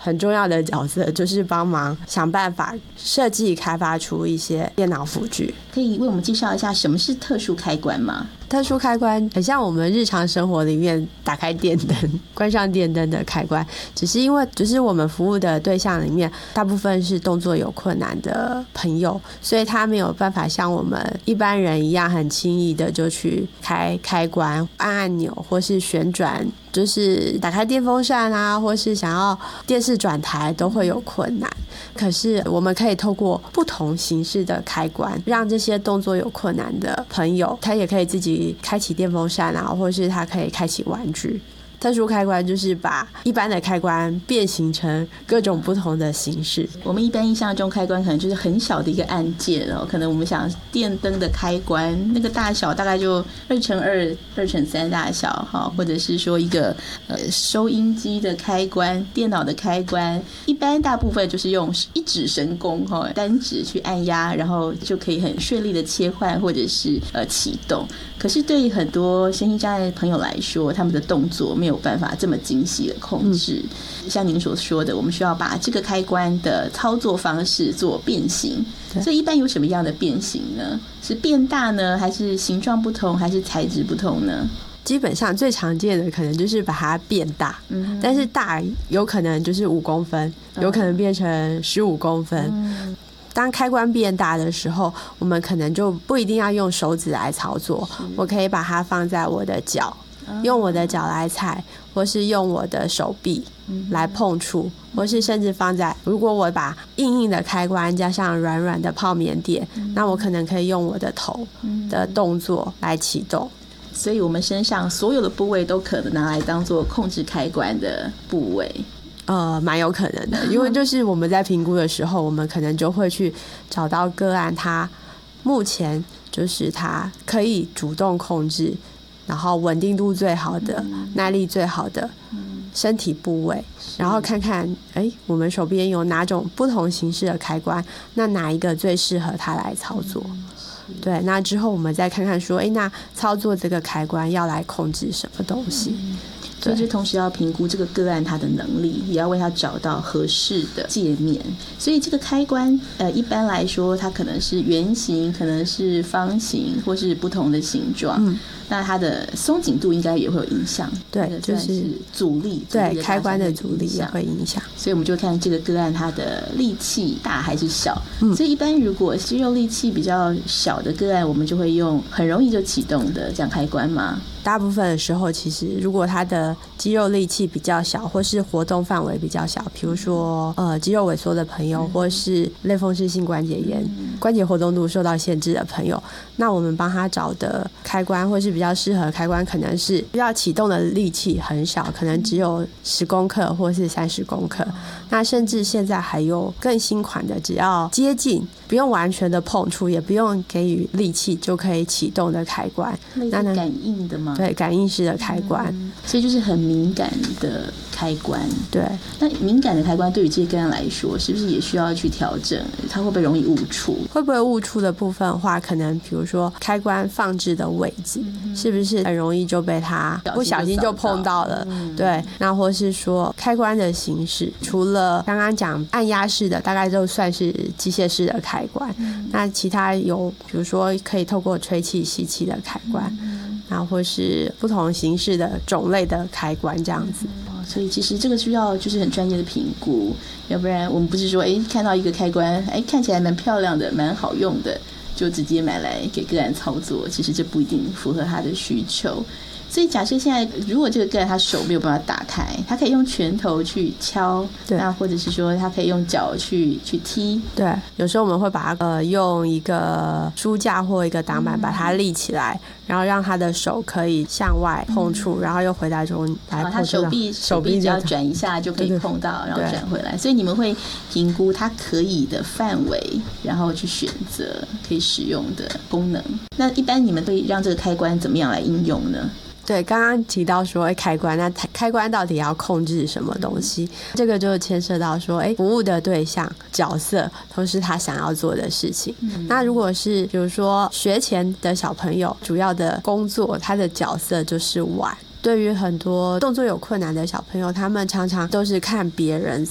很重要的角色，就是帮忙想办法设计开发出一些电脑辅具。 可以为我们介绍一下什么是特殊开关吗？ 特殊开关很像我们日常生活里面打开电灯关上电灯的开关，只是因为就是我们服务的对象里面大部分是动作有困难的朋友，所以他没有办法像我们一般人一样很轻易的就去开关按按钮或是旋转，就是打开电风扇啊，或是想要电视转台都会有困难。可是我们可以透过不同形式的开关，让这些动作有困难的朋友，他也可以自己开启电风扇啊，或是他可以开启玩具。特殊开关就是把一般的开关变形成各种不同的形式。 我们一般印象中开关可能就是很小的一个按键哦，可能我们想电灯的开关那个大小大概就2×2、2×3大小哈，或者是说一个收音机的开关、电脑的开关，一般大部分就是用一指神功哈，单指去按压，然后就可以很顺利的切换或者是启动。可是对于很多身心障碍的朋友来说，他们的动作没有办法这么精细的控制，像您所说的，我们需要把这个开关的操作方式做变形。所以一般有什么样的变形呢？是变大呢，还是形状不同，还是材质不同呢？ 基本上最常见的可能就是把它变大，但是大有可能就是5公分，有可能变成15公分。当开关变大的时候，我们可能就不一定要用手指来操作，我可以把它放在我的脚，用我的脚来踩，或是用我的手臂来碰触，或是甚至放在，如果我把硬硬的开关加上软软的泡棉垫，那我可能可以用我的头的动作来启动。 所以我们身上所有的部位都可能拿来当做控制开关的部位。 蛮有可能的，因为就是我们在评估的时候，我们可能就会去找到个案，他目前就是他可以主动控制，然后稳定度最好的、耐力最好的身体部位，然后看看我们手边有哪种不同形式的开关，那哪一个最适合他来操作。对，那之后我们再看看说那操作这个开关要来控制什么东西。 所以就同时要评估这个个案他的能力，也要为他找到合适的界面。所以这个开关一般来说它可能是圆形，可能是方形，或是不同的形状。那它的松紧度应该也会有影响。 对，就是阻力， 对，开关的阻力也会影响。 所以我们就看这个个案它的力气大还是小。所以一般如果肌肉力气比较小的个案，我们就会用很容易就启动的这样开关吗？ 大部分的时候，其实如果他的肌肉力气比较小，或是活动范围比较小，比如说肌肉萎缩的朋友，或是类风湿性关节炎、关节活动度受到限制的朋友，那我们帮他找的开关或是比较适合的开关，可能是要启动的力气很小，可能只有10公克或是30公克。那甚至现在还有更新款的，只要接近，不用完全的碰触，也不用给予力气就可以启动的开关。 类似感应的吗？ 对，感应式的开关。 所以就是很敏感的开关。 对， 那敏感的开关对于这些个案来说，是不是也需要去调整？它会不会容易误触？ 会不会误触的部分的话，可能比如说开关放置的位置，是不是很容易就被它不小心就碰到了？对，那或是说开关的形式，除了刚刚讲按压式的，大概就算是机械式的开关。那其他有比如说可以透过吹气、吸气的开关，那或是不同形式的种类的开关这样子。 所以其实这个需要就是很专业的评估，要不然我们不是说看到一个开关看起来蛮漂亮的、蛮好用的，就直接买来给个案操作，其实这不一定符合他的需求。所以假设现在如果这个个案他手没有办法打开，他可以用拳头去敲，那或者是说他可以用脚去踢。对， 有时候我们会把它用一个书架或一个挡板把它立起来，然后让他的手可以向外碰触，然后又回来中来碰触。他手臂只要转一下就可以碰到，然后转回来。所以你们会评估他可以的范围，然后去选择可以使用的功能。那一般你们会让这个开关怎么样来应用呢？ 对，刚刚提到说开关，那开关到底要控制什么东西？这个就牵涉到说服务的对象角色都是他想要做的事情。那如果是比如说学前的小朋友，主要的工作他的角色就是玩。对于很多动作有困难的小朋友，他们常常都是看别人